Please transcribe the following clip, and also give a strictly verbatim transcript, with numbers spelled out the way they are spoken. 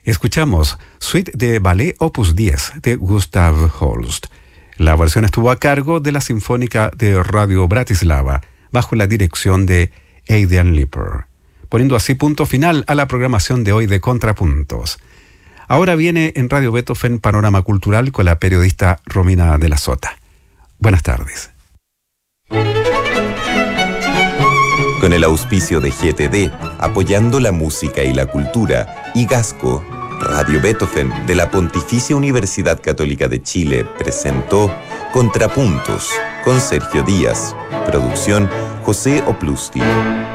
Escuchamos Suite de Ballet Opus diez de Gustav Holst. La versión estuvo a cargo de la Sinfónica de Radio Bratislava, bajo la dirección de Adrian Lipper, poniendo así punto final a la programación de hoy de Contrapuntos. Ahora viene en Radio Beethoven Panorama Cultural con la periodista Romina de la Sota. Buenas tardes. Con el auspicio de G T D, apoyando la música y la cultura, y Gasco, Radio Beethoven de la Pontificia Universidad Católica de Chile presentó Contrapuntos con Sergio Díaz. Producción José Oplusti.